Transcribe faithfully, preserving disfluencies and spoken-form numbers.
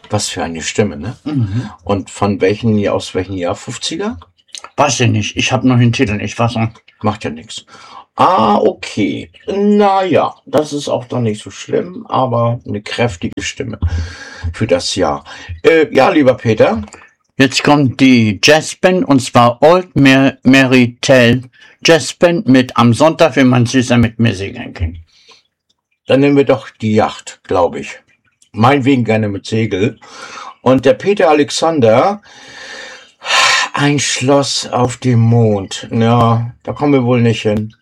Was für eine Stimme, ne? Mhm. Und von welchen, aus welchem Jahr? fünfziger? Weiß ich nicht. Ich habe noch den Titel nicht fassen. Macht ja nichts. Ah, okay. Naja, das ist auch dann nicht so schlimm, aber eine kräftige Stimme für das Jahr. Äh, ja, lieber Peter. Jetzt kommt die Jazzband, und zwar Old Mar- Mary Tell Jazzband mit Am Sonntag, wenn man süßer mit mir segeln kann. Dann nehmen wir doch die Yacht, glaube ich. Meinetwegen gerne mit Segel. Und der Peter Alexander, ein Schloss auf dem Mond. Ja, da kommen wir wohl nicht hin.